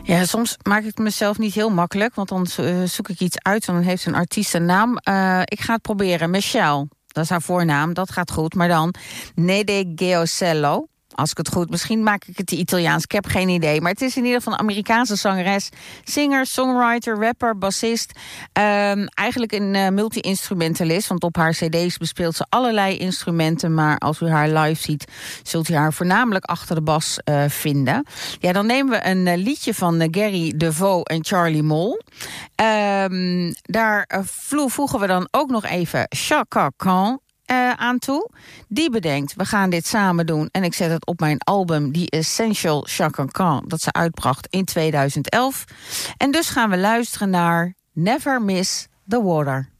Ja, soms maak ik het mezelf niet heel makkelijk, want dan zoek ik iets uit en dan heeft een artiest een naam. Ik ga het proberen. Michelle, dat is haar voornaam, dat gaat goed. Maar dan Nede Geocello. Als ik het goed, misschien maak ik het Italiaans, ik heb geen idee. Maar het is in ieder geval een Amerikaanse zangeres, zinger, songwriter, rapper, bassist. Eigenlijk een multi-instrumentalist, want op haar cd's bespeelt ze allerlei instrumenten. Maar als u haar live ziet, zult u haar voornamelijk achter de bas vinden. Ja, dan nemen we een liedje van Gary DeVoe en Charlie Mol. Daar voegen we dan ook nog even Chaka Khan aan toe. Die bedenkt, we gaan dit samen doen. En ik zet het op mijn album, die Essential Chaka Khan, dat ze uitbracht in 2011. En dus gaan we luisteren naar Never Miss the Water.